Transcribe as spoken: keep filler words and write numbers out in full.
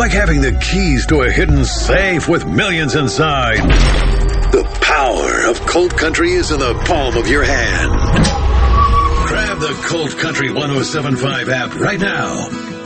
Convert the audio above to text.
like having the keys to a hidden safe with millions inside. The power of Colt Country is in the palm of your hand. Grab the Colt Country one oh seven point five app right now.